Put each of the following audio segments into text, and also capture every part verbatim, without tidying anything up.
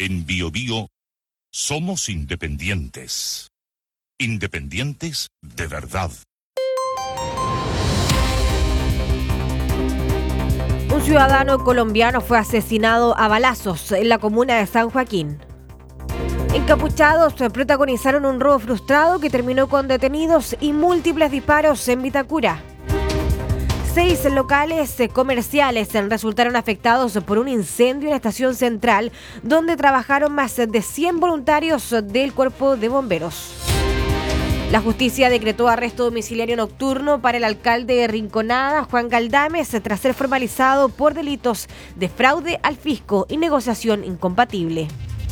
En Biobío somos independientes. Independientes de verdad. Un ciudadano colombiano fue asesinado a balazos en la comuna de San Joaquín. Encapuchados protagonizaron un robo frustrado que terminó con detenidos y múltiples disparos en Vitacura. Seis locales comerciales resultaron afectados por un incendio en la estación central, donde trabajaron más de cien voluntarios del Cuerpo de Bomberos. La justicia decretó arresto domiciliario nocturno para el alcalde de Rinconada, Juan Galdames, tras ser formalizado por delitos de fraude al fisco y negociación incompatible.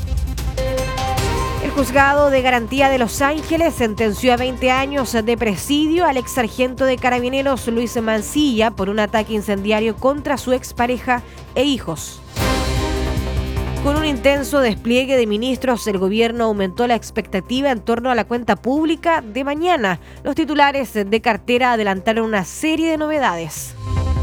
El juzgado de garantía de Los Ángeles sentenció a veinte años de presidio al ex sargento de carabineros Luis Mancilla por un ataque incendiario contra su expareja e hijos. Con un intenso despliegue de ministros, el gobierno aumentó la expectativa en torno a la cuenta pública de mañana. Los titulares de cartera adelantaron una serie de novedades.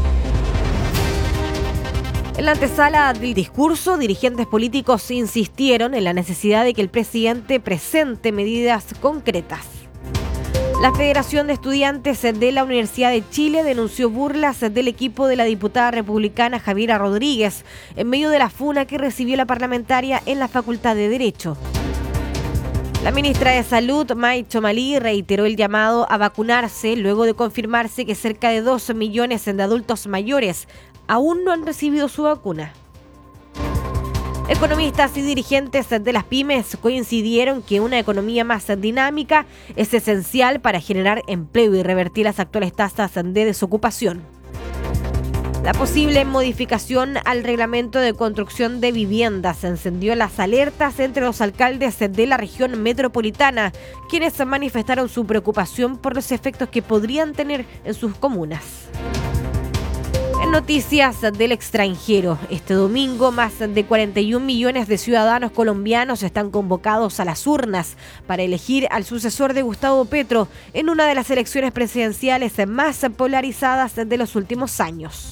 En la antesala del discurso, dirigentes políticos insistieron en la necesidad de que el presidente presente medidas concretas. La Federación de Estudiantes de la Universidad de Chile denunció burlas del equipo de la diputada republicana Javiera Rodríguez en medio de la funa que recibió la parlamentaria en la Facultad de Derecho. La ministra de Salud, May Chomalí, reiteró el llamado a vacunarse luego de confirmarse que cerca de dos millones de adultos mayores aún no han recibido su vacuna. Economistas y dirigentes de las pymes coincidieron que una economía más dinámica es esencial para generar empleo y revertir las actuales tasas de desocupación. La posible modificación al reglamento de construcción de viviendas encendió las alertas entre los alcaldes de la región metropolitana, quienes manifestaron su preocupación por los efectos que podrían tener en sus comunas. En noticias del extranjero, este domingo más de cuarenta y un millones de ciudadanos colombianos están convocados a las urnas para elegir al sucesor de Gustavo Petro en una de las elecciones presidenciales más polarizadas de los últimos años.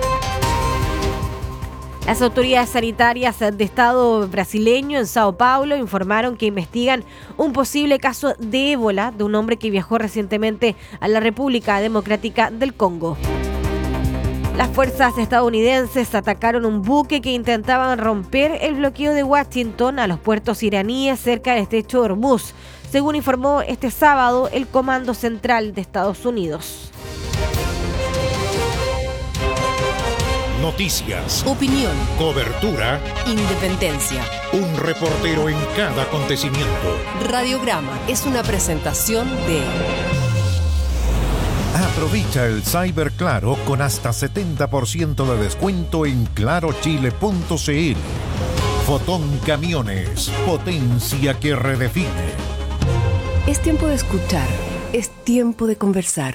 Las autoridades sanitarias de Estado brasileño en Sao Paulo informaron que investigan un posible caso de ébola de un hombre que viajó recientemente a la República Democrática del Congo. Las fuerzas estadounidenses atacaron un buque que intentaban romper el bloqueo de Washington a los puertos iraníes cerca del estrecho de Hormuz, según informó este sábado el Comando Central de Estados Unidos. Noticias, opinión, cobertura, independencia. Un reportero en cada acontecimiento. Radiograma es una presentación de... Aprovecha el Cyber Claro con hasta setenta por ciento de descuento en claro chile punto c l. Fotón Camiones, potencia que redefine. Es tiempo de escuchar, es tiempo de conversar.